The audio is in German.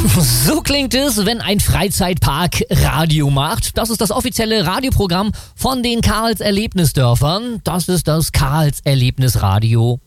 So klingt es, wenn ein Freizeitpark Radio macht. Das ist das offizielle Radioprogramm von den Karls Erlebnisdörfern. Das ist das Karls Erlebnisradio.